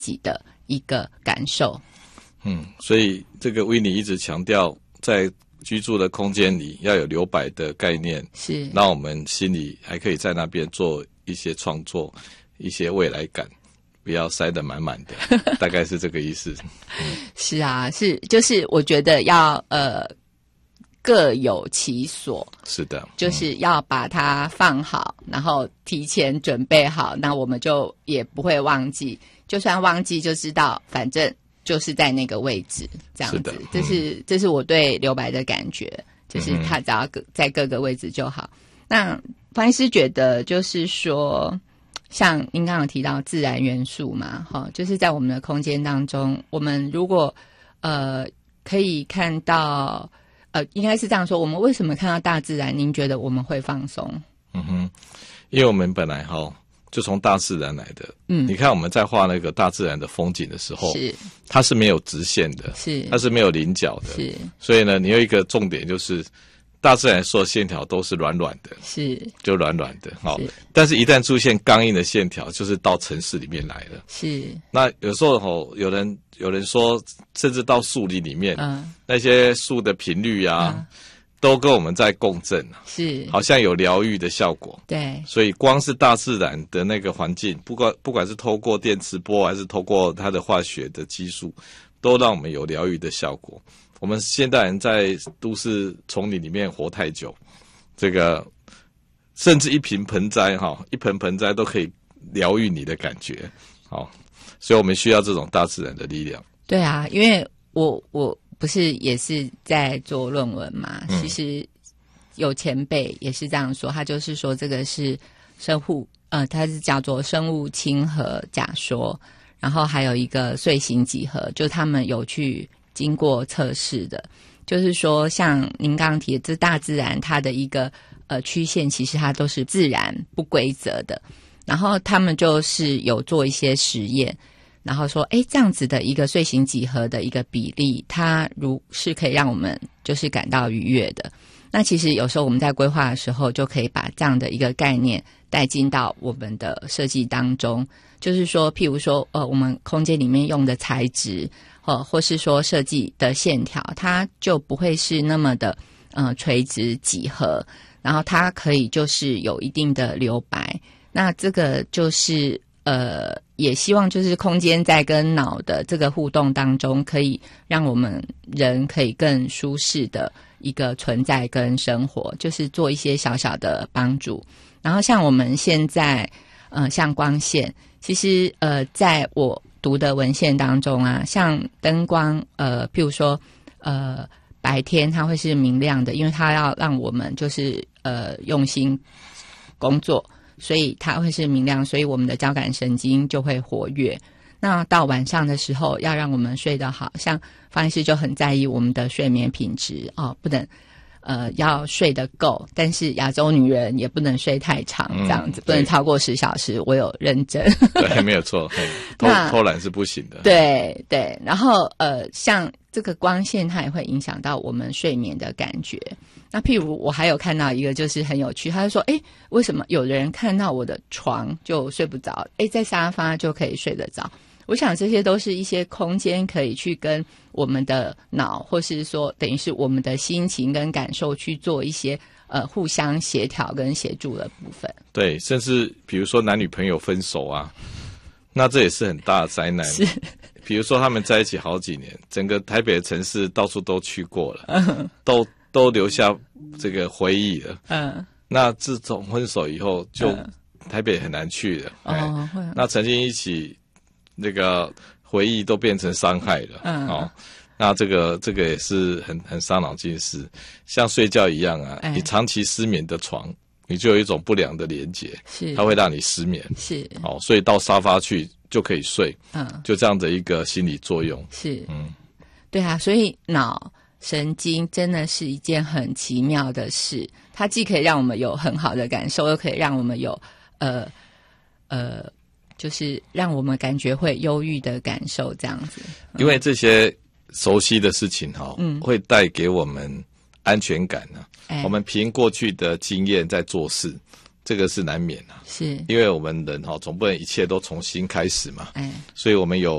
己的一个感受。 所以这个Winnie一直强调，在居住的空间里要有留白的概念， 是让我们心里还可以在那边做一些创作，一些未来感，不要塞得满满的，大概是这个意思。 是啊，就是我觉得要各有其所， 是的， 就是要把它放好，然后提前准备好，那我们就也不会忘记，就算忘记就知道，反正就是在那个位置，这样子。这是我对留白的感觉，就是它只要在各个位置就好。那方医师觉得，就是说，像您刚刚有提到自然元素嘛，就是在我们的空间当中，我们如果可以看到，应该是这样说，我们为什么看到大自然，您觉得我们会放松？ 因为我们本来就从大自然来的。你看我们在画那个大自然的风景的时候，它是没有直线的，它是没有棱角的，所以呢，你有一个重点就是，大自然所有线条都是软软的，就软软的。但是一旦出现刚硬的线条，就是到城市里面来了。那有时候有人说，甚至到树林里面，那些树的频率啊。都跟我们在共振，好像有疗愈的效果。 对， 所以光是大自然的那个环境，不管是透过电磁波，还是透过它的化学的激素，都让我们有疗愈的效果。我们现代人在都市丛林里面活太久，这个甚至一盆盆栽都可以疗愈你的感觉。所以我们需要这种大自然的力量。 对啊，因为我不是也是在做论文嘛，其实有前辈也是这样说，他就是说这个是它是叫做生物亲和假说，然后还有一个碎形几何，就他们有去经过测试的，就是说像您刚刚提的，这大自然它的一个曲线，其实它都是自然不规则的，然后他们就是有做一些实验。然后说，这样子的一个碎形几何的一个比例，它如是可以让我们就是感到愉悦的。那其实有时候我们在规划的时候，就可以把这样的一个概念带进到我们的设计当中。就是说，譬如说，我们空间里面用的材质，或是说设计的线条，它就不会是那么的垂直几何，然后它可以就是有一定的留白。那这个就是也希望就是空间在跟脑的这个互动当中，可以让我们人可以更舒适的一个存在跟生活，就是做一些小小的帮助。然后像我们现在像光线，其实在我读的文献当中啊，像灯光譬如说白天它会是明亮的，因为它要让我们就是用心工作，所以它会是明亮，所以我们的交感神经就会活跃。那到晚上的时候，要让我们睡得好，像方医师就很在意我们的睡眠品质不能要睡得够，但是亚洲女人也不能睡太长，这样子不能超过10小时。我有认真， 对，没有错，偷懒是不行的。 对对，然后像这个光线，它也会影响到我们睡眠的感觉。那譬如我还有看到一个就是很有趣，他就说为什么有的人看到我的床就睡不着，在沙发就可以睡得着。我想这些都是一些空间可以去跟我们的脑，或是说等于是我们的心情跟感受去做一些互相协调跟协助的部分。 对，甚至比如说男女朋友分手啊，那这也是很大的灾难。 是， 比如说他们在一起好几年，整个台北的城市到处都去过了，都留下这个回忆了。那自从分手以后，就台北很难去了。那曾经一起那个回忆都变成伤害了。那这个也是很伤脑筋的事，像睡觉一样啊。你长期失眠的床，你就有一种不良的连结，它会让你失眠。是，所以到沙发去就可以睡。就这样的一个心理作用。是， 对啊，所以脑神经真的是一件很奇妙的事，它既可以让我们有很好的感受，又可以让我们有就是让我们感觉会忧郁的感受，这样子。 因为这些熟悉的事情会带给我们安全感。我们凭过去的经验在做事， 这个是难免啊， 是因为我们人总不能一切都重新开始嘛，所以我们有